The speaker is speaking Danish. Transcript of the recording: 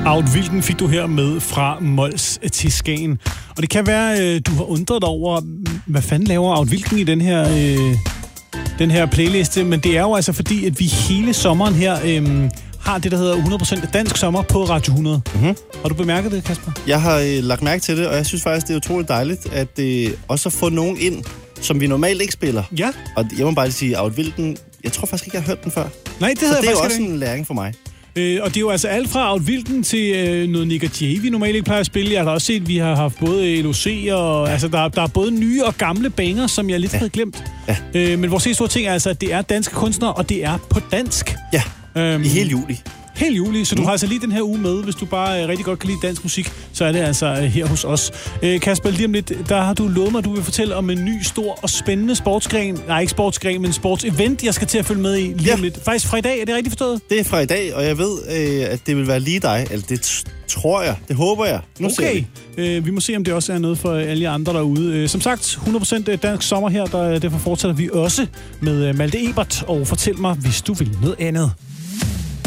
Aud Wilken fik du her med fra Mols til Skagen. Og det kan være, du har undret dig over, hvad fanden laver Aud Wilken i den her playliste. Men det er jo altså fordi, at vi hele sommeren her har det, der hedder 100% dansk sommer på Radio 100. Mm-hmm. Har du bemærket det, Kasper? Jeg har lagt mærke til det, og jeg synes faktisk, det er utroligt dejligt, at også få nogen ind, som vi normalt ikke spiller. Ja. Og jeg må bare sige, Aud Wilken, jeg tror faktisk ikke, jeg har hørt den før. Nej, det er jo også en læring for mig. Og det er jo altså alt fra Aud Wilken til noget Nick og Jay, vi normalt ikke plejer at spille. Jeg har også set, at vi har haft både LOC og... Altså, der er både nye og gamle banger, som jeg lidt havde glemt. Ja. Men vores store ting er altså, at det er danske kunstnere, og det er på dansk. Ja, i hele juli. Helt juli, så du har altså lige den her uge med. Hvis du bare rigtig godt kan lide dansk musik, så er det altså her hos os. Kasper, lige om lidt, der har du lovet mig, at du vil fortælle om en ny, stor og spændende sportsgren. Nej, ikke sportsgren, men sportsevent, jeg skal til at følge med i lige om lidt. Faktisk fra i dag, er det rigtigt forstået? Det er fra i dag, og jeg ved, at det vil være lige dig. Eller det tror jeg, det håber jeg. Nu okay, vi må se, om det også er noget for alle andre derude. Som sagt, 100% dansk sommer her, derfor fortsætter vi også med Malte Ebert. Og fortæl mig, hvis du vil noget andet.